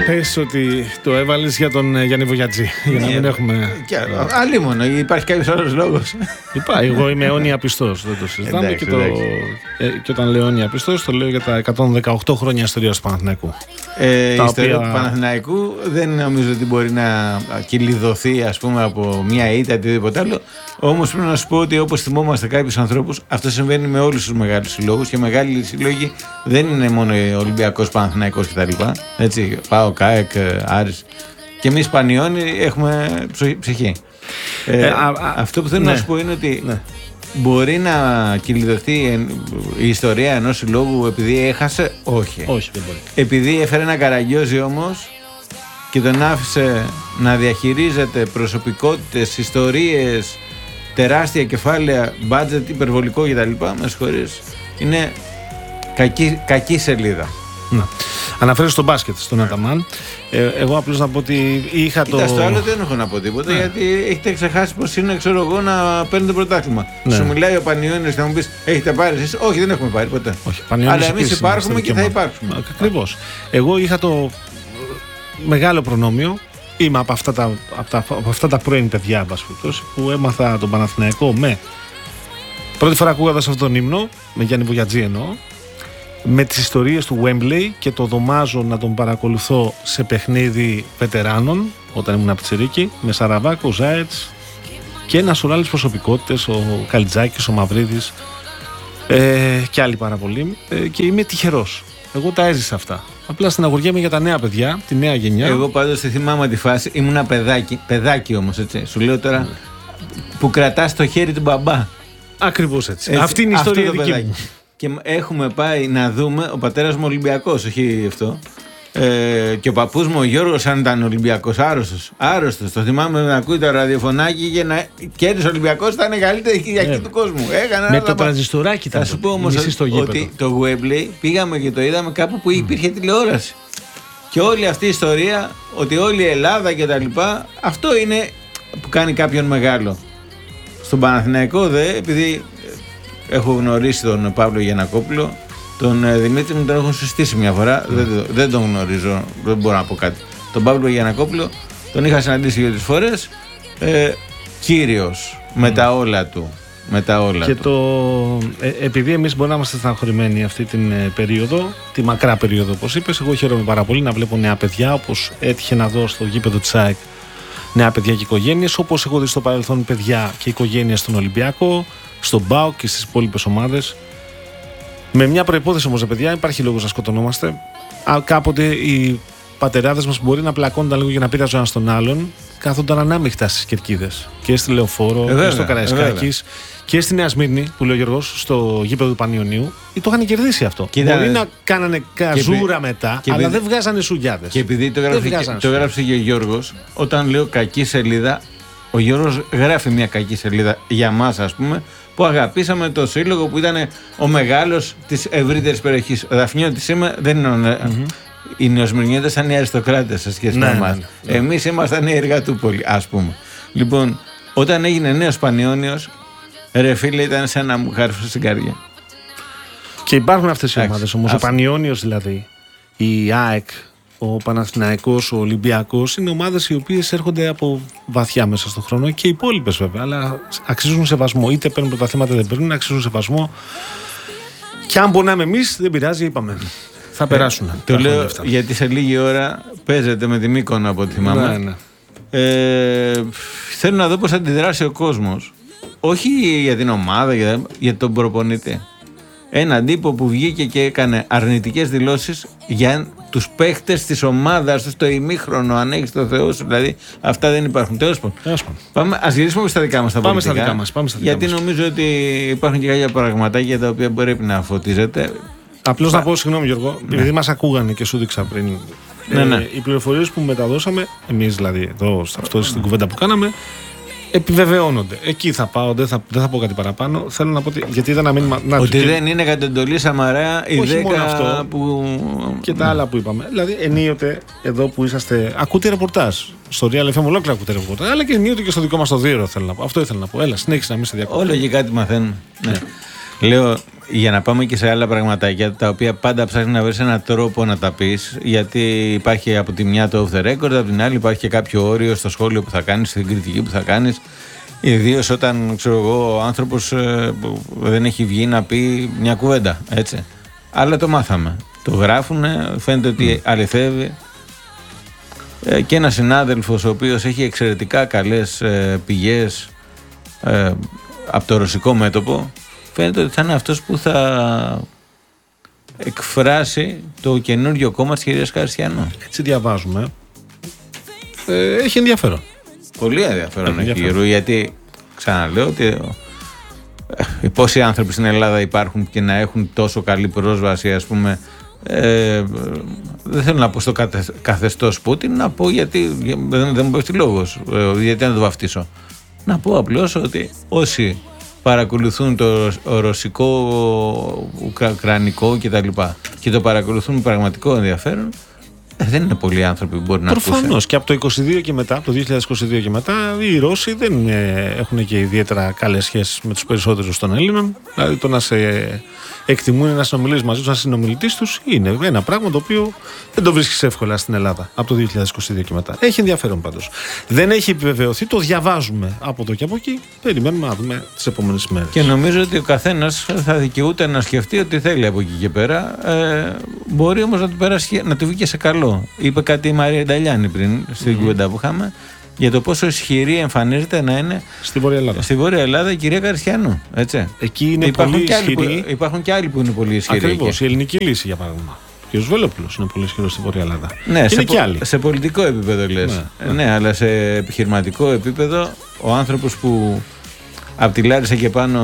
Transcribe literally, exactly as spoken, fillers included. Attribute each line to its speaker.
Speaker 1: Πες ότι το έβαλες για τον Γιάννη Βογιατζή. Για να μην έχουμε.
Speaker 2: Αλλήμωνο, υπάρχει κάποιος άλλος λόγος.
Speaker 1: Είπα, εγώ είμαι αιώνια πιστός, δεν το συζητάμε.
Speaker 2: Εντάξει,
Speaker 1: και, το, ε, και όταν λέω αιώνια πιστός, το λέω για τα εκατόν δεκαοκτώ χρόνια ιστορίας του Παναθηναϊκού.
Speaker 2: Ε, η ιστορία
Speaker 1: οποία...
Speaker 2: του Παναθηναϊκού δεν νομίζω ότι μπορεί να κυλιδωθεί, ας πούμε, από μια ήττα ή οτιδήποτε άλλο. Όμως πρέπει να σου πω ότι όπως θυμόμαστε κάποιους ανθρώπους, αυτό συμβαίνει με όλους τους μεγάλους συλλόγους και μεγάλοι σύλλογοι δεν είναι μόνο Ολυμπιακός, Παναθηναϊκός κτλ. Έτσι, πάω ΚΑΕΚ, Άρης. Και εμείς Πανιώνοι έχουμε ψυχή. Ε, ε, α, α, αυτό που θέλω ναι. να σου πω είναι ότι ναι. μπορεί να κυλιδωθεί η ιστορία ενός συλλόγου επειδή έχασε, όχι.
Speaker 1: Όχι, δεν μπορεί.
Speaker 2: Επειδή έφερε ένα Καραγκιόζη όμως και τον άφησε να διαχειρίζεται προσωπικότητες, ιστορίες, τεράστια κεφάλαια, budget υπερβολικό κτλ. Με συγχωρείς, είναι κακή, κακή σελίδα.
Speaker 1: Να. Αναφέρω στο μπάσκετ, στον Αταμάν. Ε, εγώ απλώς να πω ότι είχα
Speaker 2: Κοίτα,
Speaker 1: το.
Speaker 2: Στο άλλο δεν έχω να πω τίποτα, ναι. γιατί έχετε ξεχάσει πως είναι, ξέρω εγώ, να παίρνετε πρωτάθλημα. Ναι. Σου μιλάει ο Πανιώνης και θα μου πεις: έχετε πάρει εσείς? Όχι, δεν έχουμε πάρει ποτέ.
Speaker 1: Όχι,
Speaker 2: αλλά εμείς υπάρχουμε και θα υπάρξουμε.
Speaker 1: Ακριβώς. Εγώ είχα το μεγάλο προνόμιο. Είμαι από αυτά τα, από τα, από αυτά τα πρώην παιδιά που έμαθα τον Παναθηναϊκό με. Πρώτη φορά ακούγοντας αυτόν τον ύμνο, με Γιάννη Βογιατζή εννοώ, με τις ιστορίες του Wembley και το δωμάζω να τον παρακολουθώ σε παιχνίδι βετεράνων όταν ήμουν πιτσιρίκι, με Σαραβάκο, Ζάετς και ένα σωρό άλλες προσωπικότητες, ο Καλιτζάκης, ο Μαυρίδης ε, και άλλοι πάρα πολλοί, ε, και είμαι τυχερός. Εγώ τα έζησα αυτά. Απλά στεναχωριέμαι για τα νέα παιδιά, τη νέα γενιά.
Speaker 2: Εγώ πάντως τη θυμάμαι τη φάση, ήμουνα παιδάκι, παιδάκι όμως, έτσι. Σου λέω τώρα, που κρατάς το χέρι του μπαμπά.
Speaker 1: Ακριβώς έτσι. έτσι. Αυτή είναι η ιστορία δική μου.
Speaker 2: Και έχουμε πάει να δούμε, ο πατέρας μου Ολυμπιακός, όχι αυτό. Ε, και ο παππούς μου ο Γιώργος, αν ήταν Ολυμπιακός, άρρωστος. Άρρωστος. Το θυμάμαι να ακούει το ραδιοφωνάκι και να κέρδισε ο Ολυμπιακός, ήταν η καλύτερη Κυριακή του κόσμου. Έκανα
Speaker 1: με το τρανζιστοράκι ήταν.
Speaker 2: Θα σου πω όμως ότι το Wembley πήγαμε και το είδαμε κάπου που υπήρχε mm. τηλεόραση. Και όλη αυτή η ιστορία, ότι όλη η Ελλάδα και τα λοιπά, αυτό είναι που κάνει κάποιον μεγάλο. Στον Παναθηναϊκό δε, επειδή έχω γνωρίσει τον Παύλο Γιαννακόπουλο, τον Δημήτρη μου τον έχω συστήσει μια φορά, mm. δεν, δεν τον γνωρίζω, δεν μπορώ να πω κάτι. Τον Παύλο Γιαννακόπουλο τον είχα συναντήσει δύο τρεις φορές, ε, κύριος mm. με τα όλα του. Με τα όλα
Speaker 1: και
Speaker 2: του.
Speaker 1: Το, ε, επειδή εμείς μπορεί να είμαστε στεναχωρημένοι αυτή την ε, περίοδο, τη μακρά περίοδο όπως είπες, εγώ χαίρομαι πάρα πολύ να βλέπω νέα παιδιά, όπως έτυχε να δω στο γήπεδο της ΑΕΚ νέα παιδιά και οικογένειες, όπως έχω δει στο παρελθόν παιδιά και οικογένειες στον Ολυμπιακό, στον ΠΑΟΚ και στις υπόλοιπες ομάδες. Με μια προϋπόθεση όμως, παιδιά, υπάρχει λόγος να σκοτωνόμαστε. Α, κάποτε οι πατεράδες μας μπορεί να πλακώνονταν λίγο για να πειράζουν ένα τον άλλον, κάθονταν ανάμειχτα στις κερκίδες. Και στη Λεωφόρο, ε, και στο Καραϊσκάκης και στη Νέα Σμύρνη, που λέει ο Γιώργος, στο γήπεδο του Πανιωνίου. Το είχαν κερδίσει αυτό. Κοίτα, μπορεί να κάνανε καζούρα επί... μετά, αλλά επί... δεν βγάζανε σουγιάδες.
Speaker 2: Και επειδή το γράψε, και, το γράψε και ο Γιώργος, όταν λέω κακή σελίδα, ο Γιώργος γράφει μια κακή σελίδα για μας, ας πούμε, που αγαπήσαμε το σύλλογο που ήταν ο μεγάλος της ευρύτερης περιοχής. Ο Δαφνιώτης είμαι, δεν είναι. Mm-hmm. Οι νεοσμυρνιώτες ήταν οι αριστοκράτες σε σχέση με εμάς. Ναι, ναι. Εμείς ήμασταν οι εργατούπολοι, ας πούμε. Λοιπόν, όταν έγινε νέος Πανιώνιος, ρε φίλε, ήταν σαν να μου χάρφωσε στην καρδιά.
Speaker 1: Και υπάρχουν αυτές οι ομάδες όμως. Ο Πανιώνιος δηλαδή, η ΑΕΚ, ο Παναθηναϊκός, ο Ολυμπιακός, είναι ομάδες οι οποίες έρχονται από βαθιά μέσα στον χρόνο και οι υπόλοιπες βέβαια, αλλά αξίζουν σεβασμό. Είτε παίρνουν πρωταθλήματα είτε δεν παίρνουν, αξίζουν σεβασμό. Και αν πονάμε εμείς, δεν πειράζει, είπαμε. Θα περάσουν. Ε,
Speaker 2: το λέω γιατί σε λίγη ώρα παίζεται με τη Μύκονο από ό,τι θυμάμαι. Ναι, ναι. Ε, θέλω να δω πώς θα αντιδράσει ο κόσμος. Όχι για την ομάδα, για, για τον προπονητή. Έναν τύπο που βγήκε και έκανε αρνητικές δηλώσεις για τους παίχτες της ομάδας του στο ημίχρονο, αν έχεις το Θεό σου. Δηλαδή, αυτά δεν υπάρχουν. Τέλος πάντων. Ας γυρίσουμε στα δικά μας τα
Speaker 1: πάμε
Speaker 2: πολιτικά.
Speaker 1: Στα δικά μας, πάμε στα δικά
Speaker 2: γιατί
Speaker 1: μας.
Speaker 2: νομίζω ότι υπάρχουν και κάποια πραγματάκια τα οποία πρέπει να φωτίζετε.
Speaker 1: Απλώς να πω, συγγνώμη Γιώργο, ναι. επειδή μας ακούγανε και σου δείξα πριν.
Speaker 2: Ναι,
Speaker 1: ε,
Speaker 2: ναι.
Speaker 1: Οι πληροφορίες που μεταδώσαμε, εμείς δηλαδή εδώ σε αυτό στην κουβέντα που κάναμε, επιβεβαιώνονται. Εκεί θα πάω, δεν θα, δεν θα πω κάτι παραπάνω. Θέλω να πω ότι, γιατί είδα ένα μήνυμα. Να,
Speaker 2: ότι
Speaker 1: και,
Speaker 2: δεν είναι κατ' εντολή Σαμαρά οι δέκα αυτό
Speaker 1: που. Και τα άλλα που είπαμε. Δηλαδή, ενίοτε εδώ που είσαστε. Ακούτε ρεπορτάζ. Στο Real εφ εμ ολόκληρα ακούτε ρεπορτάζ. Αλλά και ενίοτε και στο δικό μας το δύο θέλω να πω. Αυτό ήθελα να πω. Έλα, συνέχισε να μην σε διακόπτω.
Speaker 2: Όλο και κάτι μαθαίνουμε. Ναι. Λέω, για να πάμε και σε άλλα πραγματάκια, τα οποία πάντα ψάχνει να βρεις έναν τρόπο να τα πεις, γιατί υπάρχει από τη μια το off the record, από την άλλη υπάρχει και κάποιο όριο στο σχόλιο που θα κάνεις, στην κριτική που θα κάνεις. Ιδίως όταν, ξέρω εγώ, ο άνθρωπος ε, δεν έχει βγει να πει μια κουβέντα, έτσι. Αλλά το μάθαμε. Το γράφουνε, φαίνεται ότι mm. αληθεύει. Ε, και ένας συνάδελφος ο οποίος έχει εξαιρετικά καλές ε, πηγές ε, από το ρωσικό μέτωπο, φαίνεται ότι θα είναι αυτός που θα εκφράσει το καινούργιο κόμμα της κυρίας Καριστιανού.
Speaker 1: Έτσι διαβάζουμε. Ε, έχει ενδιαφέρον.
Speaker 2: Πολύ ενδιαφέρον έχει, Γιώργο, γιατί ξαναλέω ότι ε, πόσοι άνθρωποι στην Ελλάδα υπάρχουν και να έχουν τόσο καλή πρόσβαση, ας πούμε, ε, δεν θέλω να πω στο καθεστώς Πούτιν, να πω γιατί δεν, δεν μου πέφτει λόγος, ε, γιατί να το βαφτίσω. Να πω απλώς ότι όσοι παρακολουθούν το ρωσικό, ουκρανικό κτλ. Και το παρακολουθούν με πραγματικό ενδιαφέρον, δεν είναι πολλοί άνθρωποι που μπορεί να ακούσει.
Speaker 1: Προφανώς και από το είκοσι δύο και μετά, από το δύο χιλιάδες είκοσι δύο και μετά, οι Ρώσοι δεν ε, έχουν και ιδιαίτερα καλές σχέσεις με τους περισσότερους των Έλληνων. Δηλαδή το να σε εκτιμούν, να συνομιλείς μαζί τους, να συνομιλητής τους, είναι ένα πράγμα το οποίο δεν το βρίσκεις εύκολα στην Ελλάδα από το δύο χιλιάδες είκοσι δύο και μετά. Έχει ενδιαφέρον πάντως. Δεν έχει επιβεβαιωθεί, το διαβάζουμε από εδώ και από εκεί. Περιμένουμε να δούμε τις επόμενες μέρες.
Speaker 2: Και νομίζω ότι ο καθένας θα δικαιούται να σκεφτεί ότι θέλει από εκεί και πέρα. Ε, μπορεί όμως να του, περάσει, να του βγει και σε καλό. Είπε κάτι η Μαρία Νταλιάνη πριν στην mm-hmm. κουβέντα που είχαμε, για το πόσο ισχυρή εμφανίζεται να είναι
Speaker 1: στη Βόρεια Ελλάδα,
Speaker 2: στη Βόρεια Ελλάδα η κυρία Καριστιανού. Έτσι.
Speaker 1: Εκεί είναι
Speaker 2: υπάρχουν
Speaker 1: πολύ
Speaker 2: και
Speaker 1: ισχυρή.
Speaker 2: Που, υπάρχουν και άλλοι που είναι πολύ ισχυροί.
Speaker 1: Ακριβώς. Η ελληνική λύση, για παράδειγμα. Ο κ. Βελόπουλος είναι πολύ ισχυρός στη Βόρεια Ελλάδα.
Speaker 2: Ναι,
Speaker 1: σε,
Speaker 2: είναι
Speaker 1: και άλλοι.
Speaker 2: σε πολιτικό επίπεδο λες. Ναι, ναι. ναι, αλλά σε επιχειρηματικό επίπεδο ο άνθρωπος που από τη Λάρισα και πάνω